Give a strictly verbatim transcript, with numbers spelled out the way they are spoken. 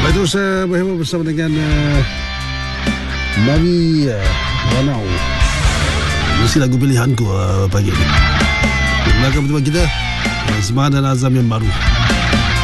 Baik, terus uh, berhubung bersama dengan uh, Mami uh, Wanau. Mesti lagu pilihanku uh, pagi ini. Belakang pertemuan kita, uh, semangat dan azam yang baru.